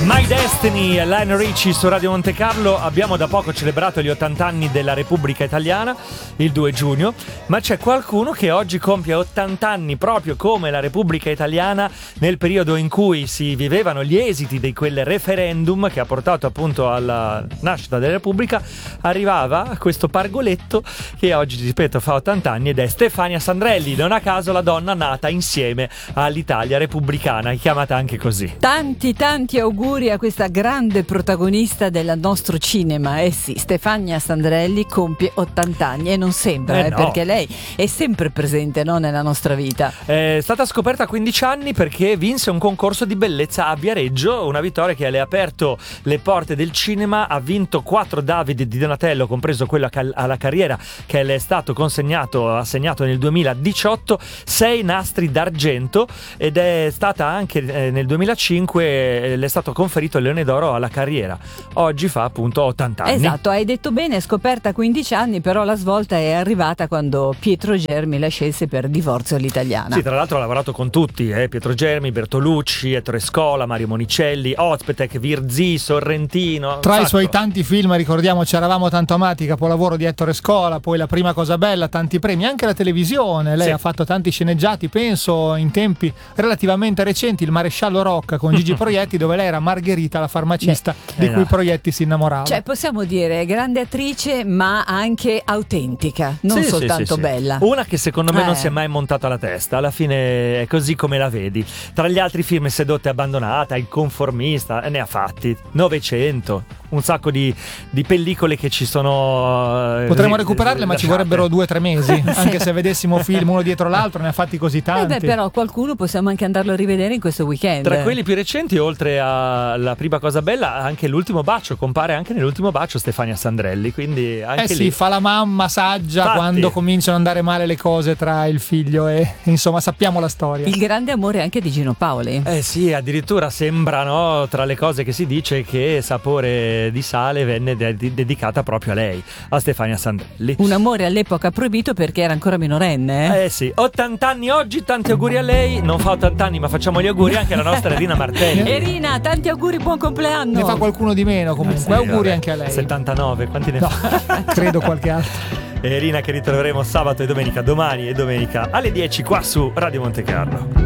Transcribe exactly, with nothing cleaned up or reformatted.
My Destiny, Lionel Richie su Radio Monte Carlo. Abbiamo da poco celebrato gli ottanta anni della Repubblica Italiana, il due giugno, ma c'è qualcuno che oggi compie ottanta anni proprio come la Repubblica Italiana, nel periodo in cui si vivevano gli esiti di quel referendum che ha portato appunto alla nascita della Repubblica. Arrivava questo pargoletto che oggi, ripeto, fa ottanta anni, ed è Stefania Sandrelli, non a caso la donna nata insieme all'Italia repubblicana, chiamata anche così. Tanti tanti auguri a questa grande protagonista del nostro cinema. Eh sì, Stefania Sandrelli compie ottanta anni e non sembra, eh eh, no. perché lei è sempre presente, no, nella nostra vita. È stata scoperta a quindici anni perché vinse un concorso di bellezza a Viareggio, una vittoria che le ha aperto le porte del cinema. Ha vinto quattro David di Donatello, compreso quello alla carriera che le è stato consegnato, assegnato nel duemiladiciotto, sei nastri d'argento, ed è stata anche eh, nel duemilacinque eh, le è stato conferito il Leone d'Oro alla carriera. Oggi fa appunto ottanta anni. Esatto, hai detto bene, è scoperta a quindici anni, però la svolta è arrivata quando Pietro Germi la scelse per Divorzio all'italiana. Sì, tra l'altro ha lavorato con tutti, eh? Pietro Germi, Bertolucci, Ettore Scola, Mario Monicelli, Ozpetek, Virzì, Sorrentino. Tra i suoi tanti film, ricordiamo Ci eravamo tanto amati, capolavoro di Ettore Scola, poi La prima cosa bella, tanti premi, anche la televisione. Lei sì. ha fatto tanti sceneggiati, penso in tempi relativamente recenti, Il maresciallo Rocca con Gigi Proietti, dove lei era Margherita, la farmacista Beh, di eh cui no. Proietti si innamorava. Cioè, possiamo dire grande attrice, ma anche autentica, non Sì, soltanto sì, sì, sì. bella. Una che secondo me Eh. non si è mai montata la testa, alla fine è così come la vedi. Tra gli altri film, Sedotta e abbandonata, Il conformista, e ne ha fatti novecento, un sacco di, di pellicole che ci sono. eh, Potremmo ri- recuperarle, ma ci lasciate. vorrebbero due o tre mesi, anche se vedessimo film uno dietro l'altro, ne ha fatti così Eh tanti. beh, però qualcuno possiamo anche andarlo a rivedere in questo weekend. Tra quelli più recenti, oltre alla prima cosa bella, anche L'ultimo bacio, compare anche nell'Ultimo bacio Stefania Sandrelli, quindi anche Eh sì, lì fa la mamma saggia. Infatti. Quando cominciano ad andare male le cose tra il figlio e insomma sappiamo la storia. Il grande amore anche di Gino Paoli. Eh sì, addirittura sembra, no, tra le cose che si dice, che Sapore di sale venne de- dedicata proprio a lei, a Stefania Sandrelli. Un amore all'epoca proibito perché era ancora minorenne. Eh? Eh sì, ottanta anni oggi, tanti auguri a lei. Non fa ottanta anni, ma facciamo gli auguri anche alla nostra Rina Martelli. Erina, tanti auguri, buon compleanno. Ne fa qualcuno di meno comunque. Eh sì, Auguri vabbè. anche a lei. settantanove, quanti ne No, fa? credo qualche altro. E Rina che ritroveremo sabato e domenica, domani e domenica alle dieci qua su Radio Monte Carlo.